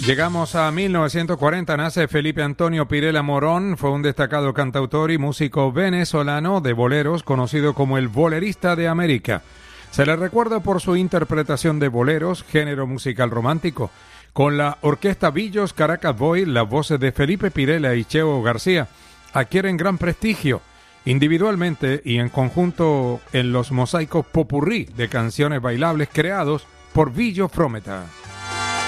Llegamos a 1940, nace Felipe Antonio Pirela Morón, fue un destacado cantautor y músico venezolano de boleros, conocido como el bolerista de América. Se le recuerda por su interpretación de boleros, género musical romántico. Con la orquesta Villos Caracas Boy, las voces de Felipe Pirela y Cheo García adquieren gran prestigio, individualmente y en conjunto en los mosaicos popurrí de canciones bailables creados por Villo Frometa.